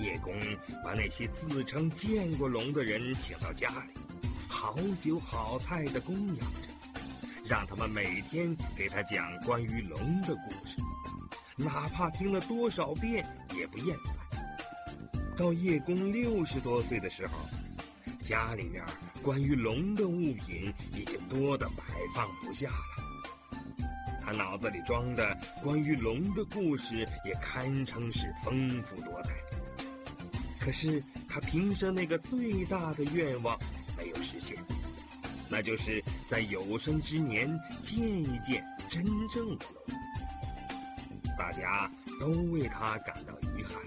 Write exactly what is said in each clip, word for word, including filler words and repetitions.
叶公把那些自称见过龙的人请到家里，好酒好菜的供养着，让他们每天给他讲关于龙的故事，哪怕听了多少遍也不厌烦。到叶公六十多岁的时候，家里面关于龙的物品已经多得摆放不下了。他脑子里装的关于龙的故事也堪称是丰富多彩。可是他平生那个最大的愿望没有实现，那就是在有生之年见一见真正的龙。大家都为他感到遗憾。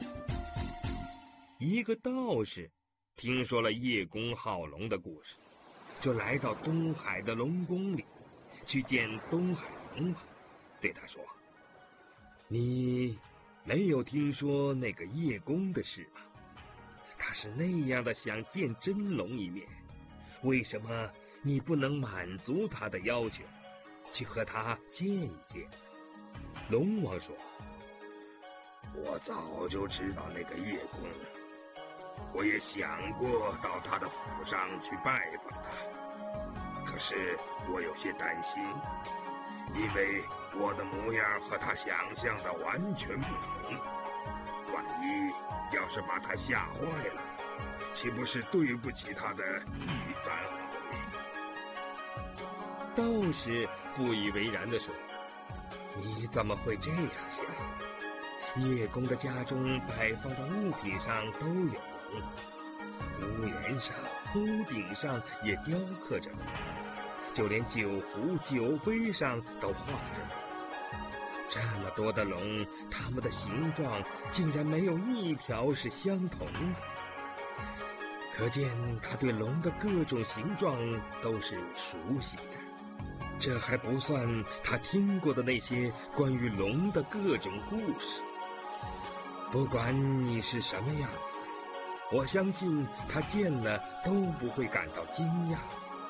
一个道士听说了叶公好龙的故事，就来到东海的龙宫里去见东海龙王，对他说：你没有听说那个叶公的事吗？他是那样的想见真龙一面，为什么你不能满足他的要求，去和他见一见？龙王说：我早就知道那个叶公，我也想过到他的府上去拜访他，可是我有些担心，因为我的模样和他想象的完全不同，万一要是把他吓坏了，岂不是对不起他的一番好意？道士不以为然地说：你怎么会这样想？叶公的家中摆放的物品上都有龙，屋檐上、屋顶上也雕刻着龙，就连酒壶、酒杯上都画着龙。这么多的龙，它们的形状竟然没有一条是相同的，可见他对龙的各种形状都是熟悉的。这还不算他听过的那些关于龙的各种故事。不管你是什么样，我相信他见了都不会感到惊讶。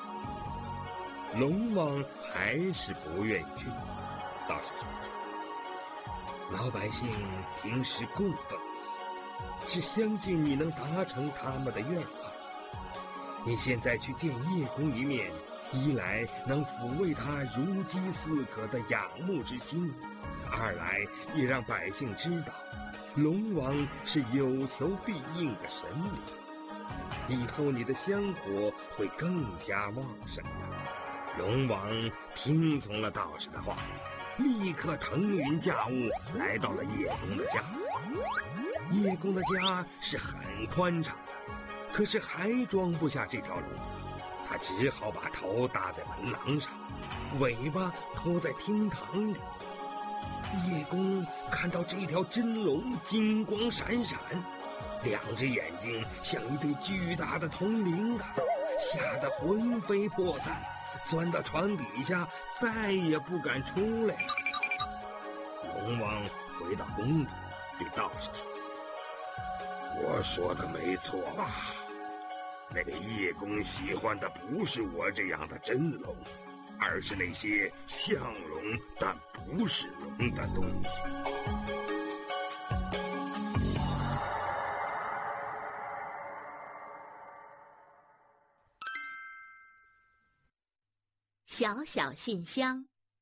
龙王还是不愿意去。道士说：老百姓平时供奉你，是相信你能达成他们的愿望。你现在去见叶公一面，一来能抚慰他如饥似渴的仰慕之心，二来也让百姓知道龙王是有求必应的神灵，以后你的香火会更加旺盛。龙王听从了道士的话，立刻腾云驾雾来到了叶公的家。叶公的家是很宽敞的，可是还装不下这条龙，他只好把头搭在门廊上，尾巴拖在厅堂里。叶公看到这条真龙金光闪闪，两只眼睛像一对巨大的铜铃啊，吓得魂飞魄散，钻到床底下，再也不敢出来。龙王回到宫里，对道士说：我说的没错吧？那个叶公喜欢的不是我这样的真龙，而是那些像龙但不是龙的东西。 小小信箱。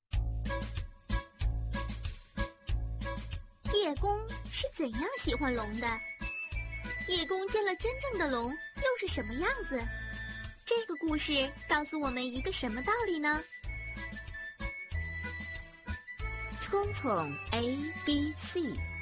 叶公是怎样喜欢龙的？叶公见了真正的龙又是什么样子？这个故事告诉我们一个什么道理呢？ 聪聪 A B C。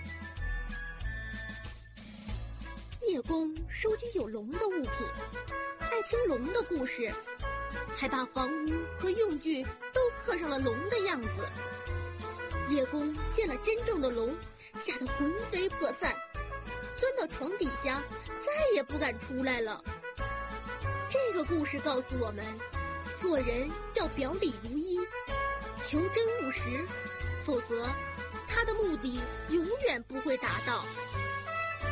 叶公收集有龙的物品，爱听龙的故事，还把房屋和用具都刻上了龙的样子。叶公见了真正的龙，吓得魂飞魄散，钻到床底下，再也不敢出来了。这个故事告诉我们，做人要表里如一，求真务实，否则他的目的永远不会达到。